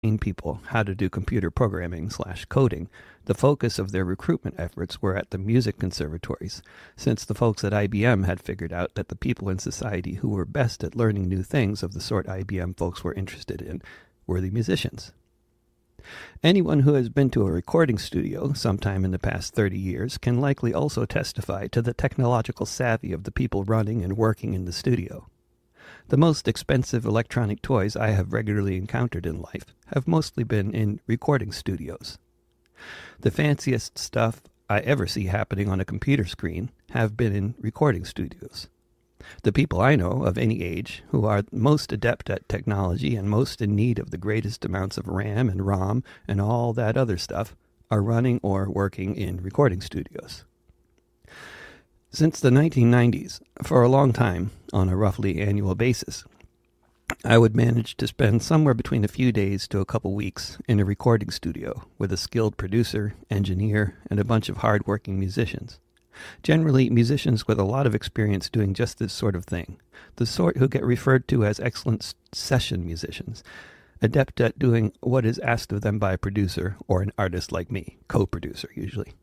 people how to do computer programming/coding, the focus of their recruitment efforts were at the music conservatories, since the folks at IBM had figured out that the people in society who were best at learning new things of the sort IBM folks were interested in were the musicians. Anyone who has been to a recording studio sometime in the past 30 years can likely also testify to the technological savvy of the people running and working in the studio. The most expensive electronic toys I have regularly encountered in life have mostly been in recording studios. The fanciest stuff I ever see happening on a computer screen have been in recording studios. The people I know of any age who are most adept at technology and most in need of the greatest amounts of RAM and ROM and all that other stuff are running or working in recording studios. Since the 1990s, for a long time, on a roughly annual basis, I would manage to spend somewhere between a few days to a couple weeks in a recording studio with a skilled producer, engineer, and a bunch of hard-working musicians. Generally, musicians with a lot of experience doing just this sort of thing, the sort who get referred to as excellent session musicians, adept at doing what is asked of them by a producer or an artist like me, co-producer usually.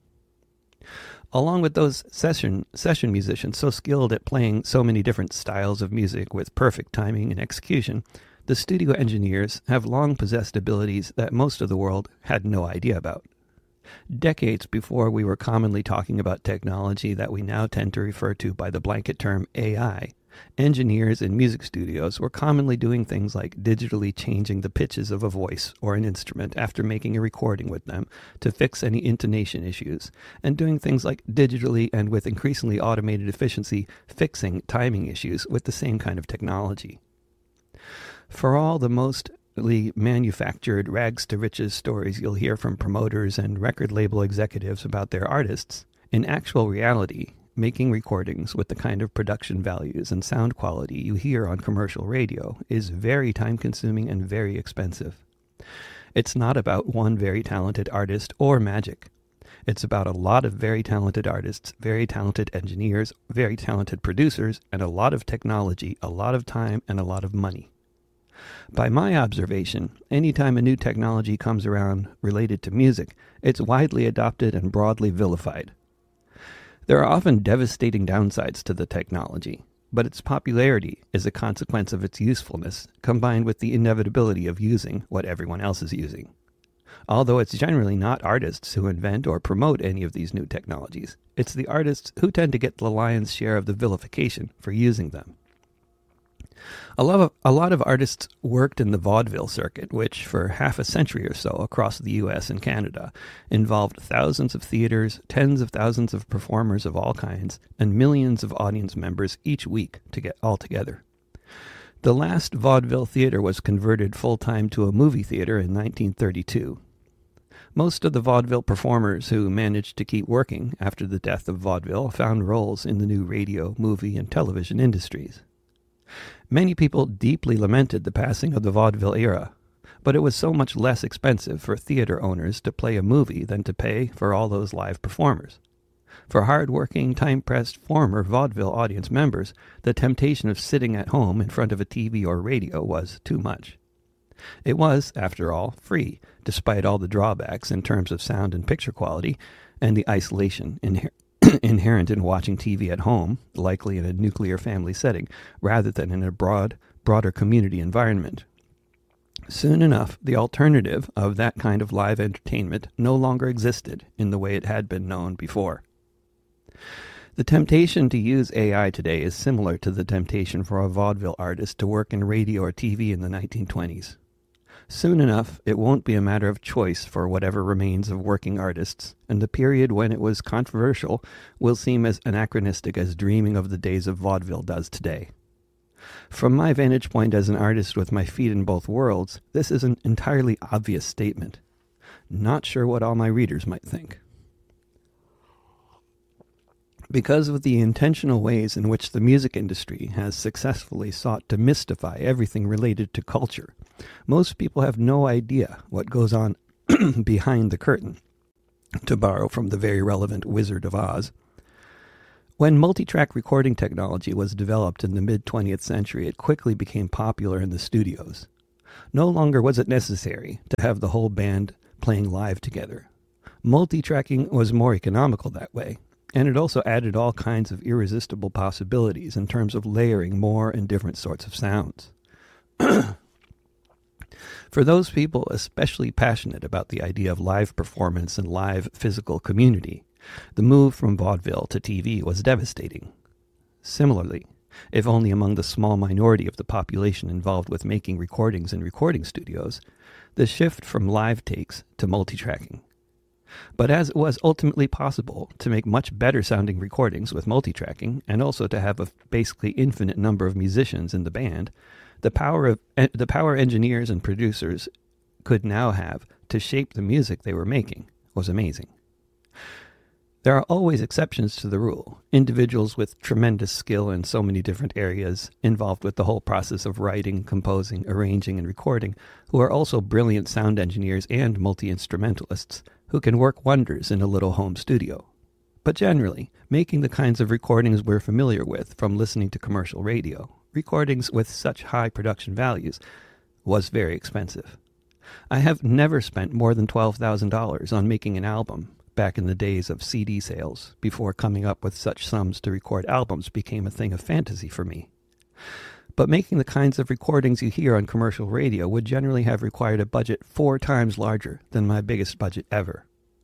Along with those session musicians so skilled at playing so many different styles of music with perfect timing and execution, the studio engineers have long possessed abilities that most of the world had no idea about. Decades before we were commonly talking about technology that we now tend to refer to by the blanket term AI, engineers in music studios were commonly doing things like digitally changing the pitches of a voice or an instrument after making a recording with them to fix any intonation issues, and doing things like digitally and with increasingly automated efficiency fixing timing issues with the same kind of technology. For all the mostly manufactured rags-to-riches stories you'll hear from promoters and record label executives about their artists, in actual reality, making recordings with the kind of production values and sound quality you hear on commercial radio is very time-consuming and very expensive. It's not about one very talented artist or magic. It's about a lot of very talented artists, very talented engineers, very talented producers, and a lot of technology, a lot of time, and a lot of money. By my observation, any time a new technology comes around related to music, it's widely adopted and broadly vilified. There are often devastating downsides to the technology, but its popularity is a consequence of its usefulness, combined with the inevitability of using what everyone else is using. Although it's generally not artists who invent or promote any of these new technologies, it's the artists who tend to get the lion's share of the vilification for using them. A lot of artists worked in the vaudeville circuit, which, for half a century or so across the U.S. and Canada, involved thousands of theaters, tens of thousands of performers of all kinds, and millions of audience members each week to get all together. The last vaudeville theater was converted full-time to a movie theater in 1932. Most of the vaudeville performers who managed to keep working after the death of vaudeville found roles in the new radio, movie, and television industries. Many people deeply lamented the passing of the vaudeville era, but it was so much less expensive for theater owners to play a movie than to pay for all those live performers. For hard-working, time-pressed former vaudeville audience members, the temptation of sitting at home in front of a TV or radio was too much. It was, after all, free, despite all the drawbacks in terms of sound and picture quality, and the isolation inherent in watching TV at home, likely in a nuclear family setting, rather than in a broader community environment. Soon enough, the alternative of that kind of live entertainment no longer existed in the way it had been known before. The temptation to use AI today is similar to the temptation for a vaudeville artist to work in radio or TV in the 1920s. Soon enough, it won't be a matter of choice for whatever remains of working artists, and the period when it was controversial will seem as anachronistic as dreaming of the days of vaudeville does today. From my vantage point as an artist with my feet in both worlds, this is an entirely obvious statement. Not sure what all my readers might think. Because of the intentional ways in which the music industry has successfully sought to mystify everything related to culture, most people have no idea what goes on behind the curtain, to borrow from the very relevant Wizard of Oz. When multi-track recording technology was developed in the mid-20th century, it quickly became popular in the studios. No longer was it necessary to have the whole band playing live together. Multi-tracking was more economical that way, and it also added all kinds of irresistible possibilities in terms of layering more and different sorts of sounds. For those people especially passionate about the idea of live performance and live physical community, the move from vaudeville to TV was devastating. Similarly, if only among the small minority of the population involved with making recordings in recording studios, the shift from live takes to multi-tracking. But as it was ultimately possible to make much better sounding recordings with multi-tracking, and also to have a basically infinite number of musicians in the band, the power engineers and producers could now have to shape the music they were making was amazing. There are always exceptions to the rule, individuals with tremendous skill in so many different areas involved with the whole process of writing, composing, arranging, and recording, who are also brilliant sound engineers and multi-instrumentalists who can work wonders in a little home studio. But generally, making the kinds of recordings we're familiar with from listening to commercial radio, recordings with such high production values, was very expensive. I have never spent more than $12,000 on making an album back in the days of CD sales, before coming up with such sums to record albums became a thing of fantasy for me. But making the kinds of recordings you hear on commercial radio would generally have required a budget 4 times larger than my biggest budget ever.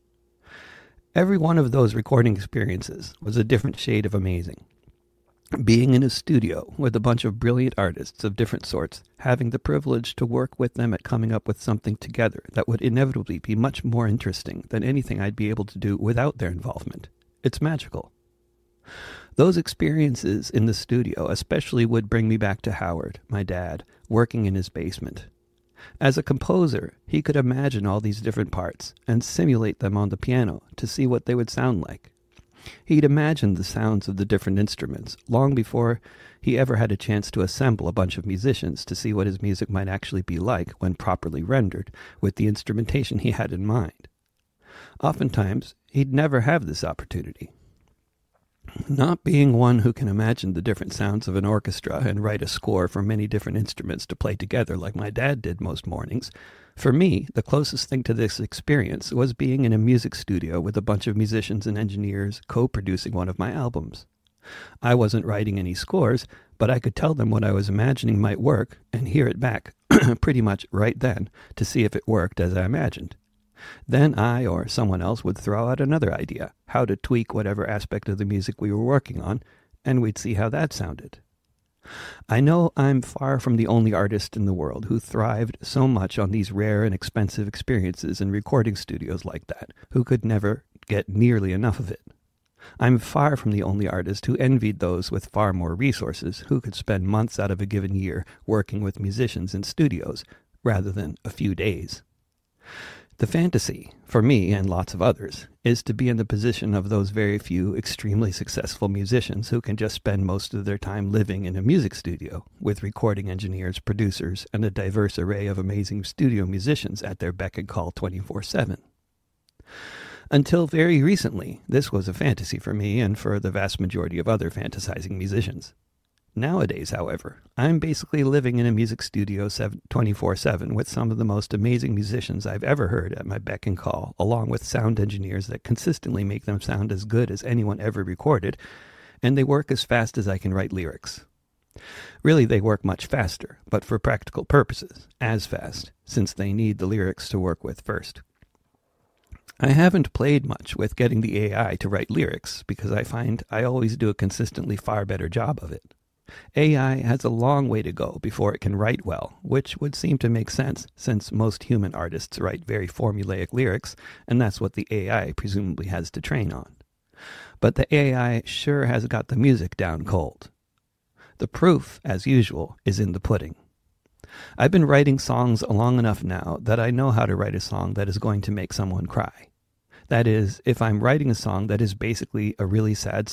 Every one of those recording experiences was a different shade of amazing. Being in a studio with a bunch of brilliant artists of different sorts, having the privilege to work with them at coming up with something together that would inevitably be much more interesting than anything I'd be able to do without their involvement. It's magical. Those experiences in the studio especially would bring me back to Howard, my dad, working in his basement. As a composer, he could imagine all these different parts and simulate them on the piano to see what they would sound like. He'd imagined the sounds of the different instruments long before he ever had a chance to assemble a bunch of musicians to see what his music might actually be like when properly rendered with the instrumentation he had in mind. Oftentimes, he'd never have this opportunity. Not being one who can imagine the different sounds of an orchestra and write a score for many different instruments to play together like my dad did most mornings, for me, the closest thing to this experience was being in a music studio with a bunch of musicians and engineers co-producing one of my albums. I wasn't writing any scores, but I could tell them what I was imagining might work and hear it back pretty much right then to see if it worked as I imagined. Then I or someone else would throw out another idea, how to tweak whatever aspect of the music we were working on, and we'd see how that sounded. I know I'm far from the only artist in the world who thrived so much on these rare and expensive experiences in recording studios like that, who could never get nearly enough of it. I'm far from the only artist who envied those with far more resources who could spend months out of a given year working with musicians in studios rather than a few days. The fantasy, for me and lots of others, is to be in the position of those very few extremely successful musicians who can just spend most of their time living in a music studio with recording engineers, producers, and a diverse array of amazing studio musicians at their beck and call 24/7. Until very recently, this was a fantasy for me and for the vast majority of other fantasizing musicians. Nowadays, however, I'm basically living in a music studio 24/7 with some of the most amazing musicians I've ever heard at my beck and call, along with sound engineers that consistently make them sound as good as anyone ever recorded, and they work as fast as I can write lyrics. Really, they work much faster, but for practical purposes, as fast, since they need the lyrics to work with first. I haven't played much with getting the AI to write lyrics because I find I always do a consistently far better job of it. AI has a long way to go before it can write well, which would seem to make sense since most human artists write very formulaic lyrics, and that's what the AI presumably has to train on. But the AI sure has got the music down cold. The proof, as usual, is in the pudding. I've been writing songs long enough now that I know how to write a song that is going to make someone cry. That is, if I'm writing a song that is basically a really sad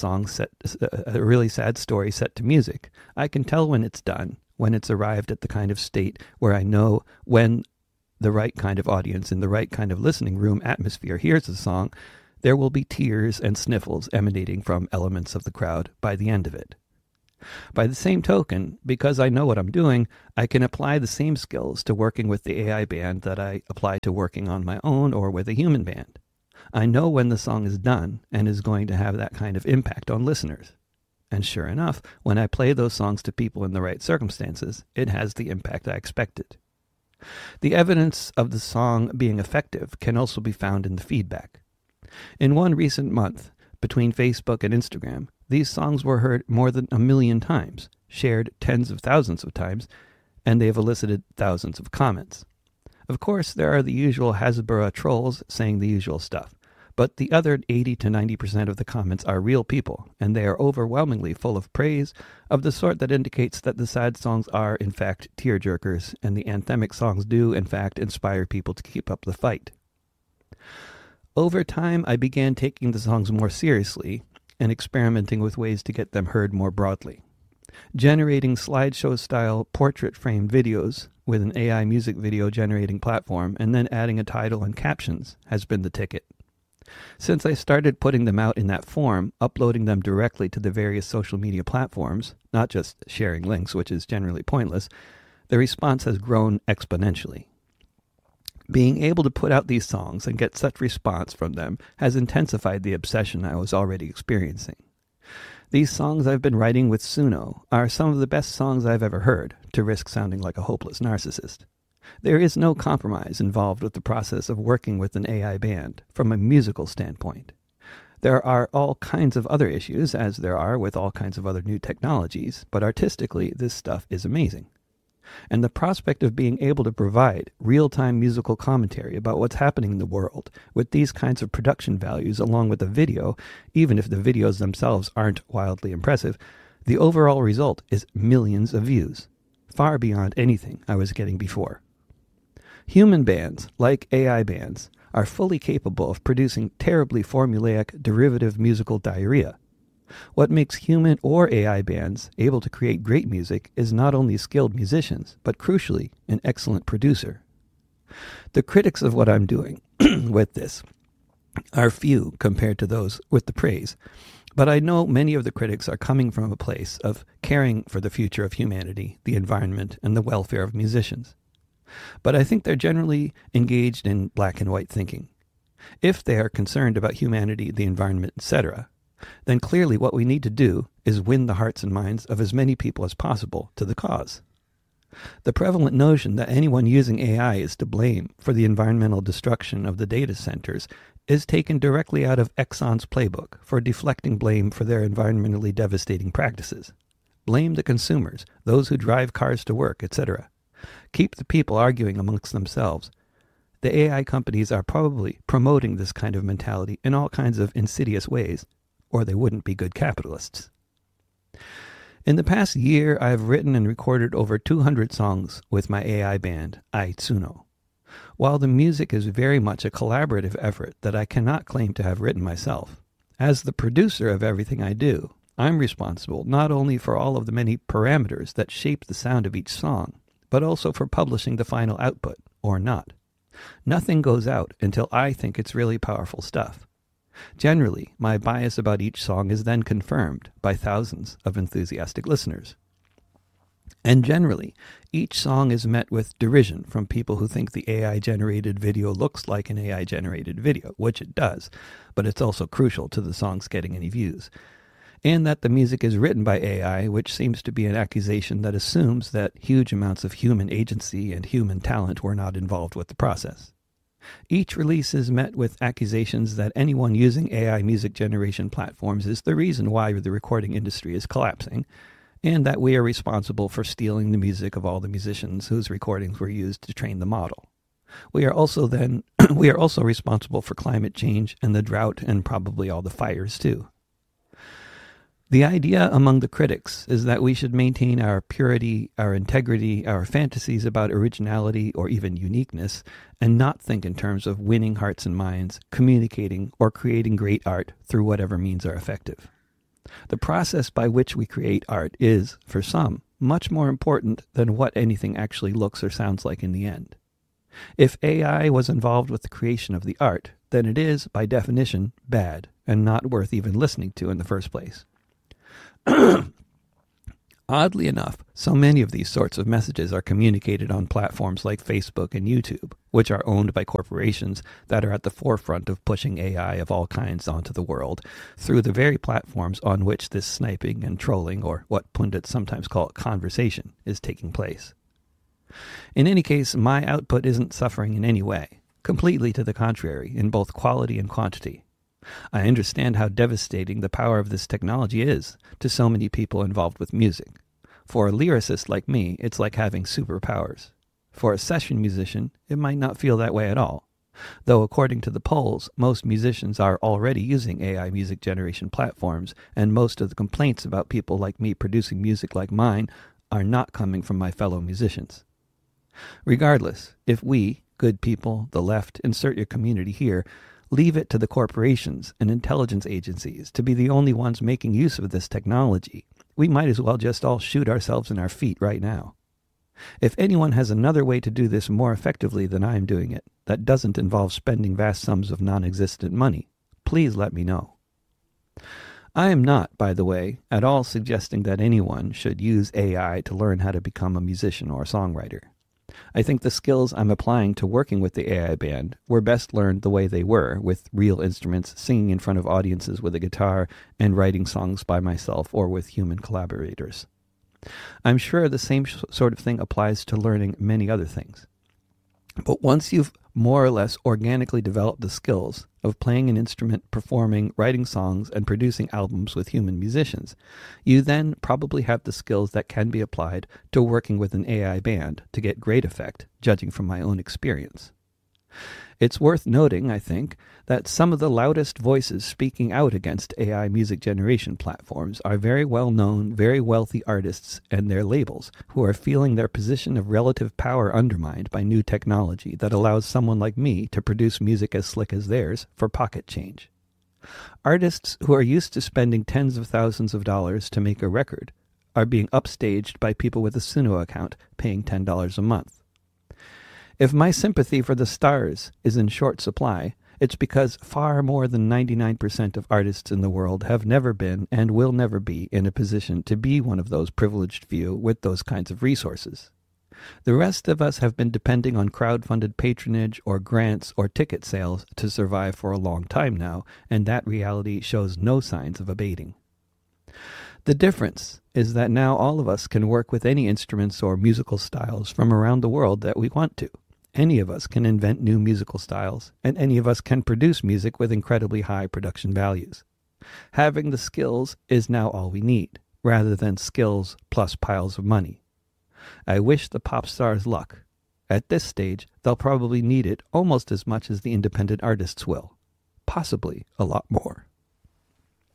story set to music, I can tell when it's done, when it's arrived at the kind of state where I know when the right kind of audience in the right kind of listening room atmosphere hears the song, there will be tears and sniffles emanating from elements of the crowd by the end of it. By the same token, because I know what I'm doing, I can apply the same skills to working with the AI band that I apply to working on my own or with a human band. I know when the song is done and is going to have that kind of impact on listeners. And sure enough, when I play those songs to people in the right circumstances, it has the impact I expected. The evidence of the song being effective can also be found in the feedback. In one recent month, between Facebook and Instagram, these songs were heard more than 1 million times, shared tens of thousands of times, and they have elicited thousands of comments. Of course, there are the usual Hasbro trolls saying the usual stuff, but the other 80 to 90% of the comments are real people, and they are overwhelmingly full of praise of the sort that indicates that the sad songs are, in fact, tearjerkers, and the anthemic songs do, in fact, inspire people to keep up the fight. Over time, I began taking the songs more seriously and experimenting with ways to get them heard more broadly. Generating slideshow-style portrait-framed videos with an AI music video generating platform and then adding a title and captions has been the ticket. Since I started putting them out in that form, uploading them directly to the various social media platforms, not just sharing links, which is generally pointless, the response has grown exponentially. Being able to put out these songs and get such response from them has intensified the obsession I was already experiencing. These songs I've been writing with Suno are some of the best songs I've ever heard, to risk sounding like a hopeless narcissist. There is no compromise involved with the process of working with an AI band from a musical standpoint. There are all kinds of other issues, as there are with all kinds of other new technologies, but artistically this stuff is amazing. And the prospect of being able to provide real-time musical commentary about what's happening in the world with these kinds of production values along with a video, even if the videos themselves aren't wildly impressive, the overall result is millions of views, far beyond anything I was getting before. Human bands, like AI bands, are fully capable of producing terribly formulaic derivative musical diarrhea. What makes human or AI bands able to create great music is not only skilled musicians, but crucially, an excellent producer. The critics of what I'm doing with this are few compared to those with the praise, but I know many of the critics are coming from a place of caring for the future of humanity, the environment, and the welfare of musicians. But I think they're generally engaged in black and white thinking. If they are concerned about humanity, the environment, etc., then clearly what we need to do is win the hearts and minds of as many people as possible to the cause. The prevalent notion that anyone using AI is to blame for the environmental destruction of the data centers is taken directly out of Exxon's playbook for deflecting blame for their environmentally devastating practices. Blame the consumers, those who drive cars to work, etc. Keep the people arguing amongst themselves. The AI companies are probably promoting this kind of mentality in all kinds of insidious ways, or they wouldn't be good capitalists. In the past year, I have written and recorded over 200 songs with my AI band, iTsuno. While the music is very much a collaborative effort that I cannot claim to have written myself, as the producer of everything I do, I'm responsible not only for all of the many parameters that shape the sound of each song, but also for publishing the final output, or not. Nothing goes out until I think it's really powerful stuff. Generally, my bias about each song is then confirmed by thousands of enthusiastic listeners. And generally, each song is met with derision from people who think the AI-generated video looks like an AI-generated video, which it does, but it's also crucial to the songs getting any views. And that the music is written by AI, which seems to be an accusation that assumes that huge amounts of human agency and human talent were not involved with the process. Each release is met with accusations that anyone using AI music generation platforms is the reason why the recording industry is collapsing, and that we are responsible for stealing the music of all the musicians whose recordings were used to train the model. We are also responsible for climate change and the drought and probably all the fires too. The idea among the critics is that we should maintain our purity, our integrity, our fantasies about originality or even uniqueness, and not think in terms of winning hearts and minds, communicating, or creating great art through whatever means are effective. The process by which we create art is, for some, much more important than what anything actually looks or sounds like in the end. If AI was involved with the creation of the art, then it is, by definition, bad and not worth even listening to in the first place. Oddly enough, so many of these sorts of messages are communicated on platforms like Facebook and YouTube, which are owned by corporations that are at the forefront of pushing AI of all kinds onto the world, through the very platforms on which this sniping and trolling, or what pundits sometimes call conversation, is taking place. In any case, my output isn't suffering in any way, completely to the contrary, in both quality and quantity. I understand how devastating the power of this technology is to so many people involved with music. For a lyricist like me, it's like having superpowers. For a session musician, it might not feel that way at all. Though according to the polls, most musicians are already using AI music generation platforms, and most of the complaints about people like me producing music like mine are not coming from my fellow musicians. Regardless, if we, good people, the left, insert your community here, leave it to the corporations and intelligence agencies to be the only ones making use of this technology, we might as well just all shoot ourselves in our feet right now. If anyone has another way to do this more effectively than I am doing it, that doesn't involve spending vast sums of non-existent money, please let me know. I am not, by the way, at all suggesting that anyone should use AI to learn how to become a musician or a songwriter. I think the skills I'm applying to working with the AI band were best learned the way they were, with real instruments, singing in front of audiences with a guitar, and writing songs by myself or with human collaborators. I'm sure the same sort of thing applies to learning many other things. But once you've more or less organically developed the skills of playing an instrument, performing, writing songs, and producing albums with human musicians, you then probably have the skills that can be applied to working with an AI band to get great effect, judging from my own experience. It's worth noting, I think, that some of the loudest voices speaking out against AI music generation platforms are very well-known, very wealthy artists and their labels who are feeling their position of relative power undermined by new technology that allows someone like me to produce music as slick as theirs for pocket change. Artists who are used to spending tens of thousands of dollars to make a record are being upstaged by people with a Suno account paying $10 a month. If my sympathy for the stars is in short supply, it's because far more than 99% of artists in the world have never been and will never be in a position to be one of those privileged few with those kinds of resources. The rest of us have been depending on crowd-funded patronage or grants or ticket sales to survive for a long time now, and that reality shows no signs of abating. The difference is that now all of us can work with any instruments or musical styles from around the world that we want to. Any of us can invent new musical styles, and any of us can produce music with incredibly high production values. Having the skills is now all we need, rather than skills plus piles of money. I wish the pop stars luck. At this stage, they'll probably need it almost as much as the independent artists will. Possibly a lot more.